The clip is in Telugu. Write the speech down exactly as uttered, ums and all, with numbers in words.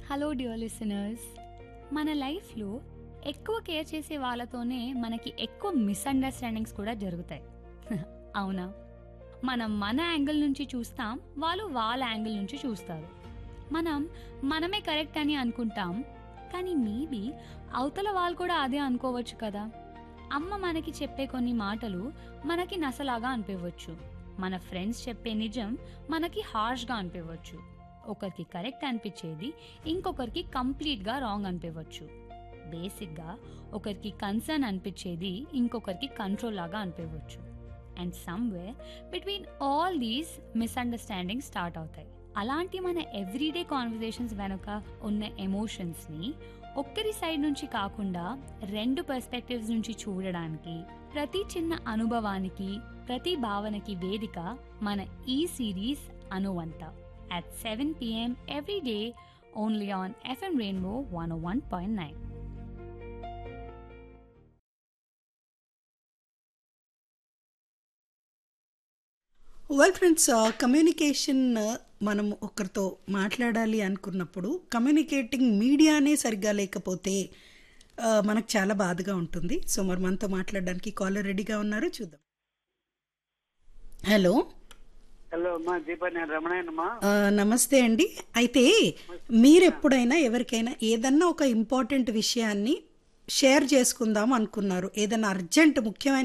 Hello dear listeners. మన లైఫ్లో ఎక్కువ కేర్ చేసే వాళ్ళతోనే మనకి ఎక్కువ మిస్అండర్స్టాండింగ్స్ కూడా జరుగుతాయి. అవునా? మనం మన యాంగిల్ నుంచి చూస్తాం, వాళ్ళు వాళ్ళ యాంగిల్ నుంచి చూస్తారు. మనం మనమే కరెక్ట్ అని అనుకుంటాం, కానీ మేబీ అవతల వాళ్ళు కూడా అదే అనుకోవచ్చు కదా. అమ్మ మనకి చెప్పే కొన్ని మాటలు మనకి నసలాగా అనిపించవచ్చు. మన ఫ్రెండ్స్ చెప్పే నిజం మనకి హార్ష్గా అనిపించవచ్చు. ఒకరికి కరెక్ట్ అనిపించేది ఇంకొకరికి కంప్లీట్గా రాంగ్ అనిపించవచ్చు. బేసిక్గా ఒకరికి కన్సర్న్ అనిపించేది ఇంకొకరికి కంట్రోల్ లాగా అనిపించవచ్చు. And somewhere between all these misunderstanding start అవుతాయి. అలాంటి మన ఎవ్రీడే కాన్వర్జేషన్స్ వెనుక ఉన్న ఎమోషన్స్ని ఒక్కరి సైడ్ నుంచి కాకుండా రెండు పర్స్పెక్టివ్స్ నుంచి చూడడానికి, ప్రతి చిన్న అనుభవానికి, ప్రతి భావనకి వేదిక మన ఈ series అనువంత at seven p.m. every day only on F M Rainbow one oh one point nine. Well friends, communication మనం ఒకరితో మాట్లాడాలి అనుకున్నప్పుడు కమ్యూనికేటింగ్ మీడియానే సరిగ్గా లేకపోతే ఆ, మనకు చాలా బాధగా ఉంటుంది. సో మరి మనతో మాట్లాడడానికి కాలర్ రెడీగా ఉన్నారు, చూద్దాం. హలో, హలో అమ్మా, దీపా, నేను రమణయ్యనమ్మా. ఆ, నమస్తే అండి. అయితే మీరు ఎప్పుడైనా ఎవరికైనా ఏదన్నా ఒక ఇంపార్టెంట్ విషయాన్ని షేర్ చేసుకుందాం అనుకున్నారు, ఏదైనా అర్జెంట్ ముఖ్యమైన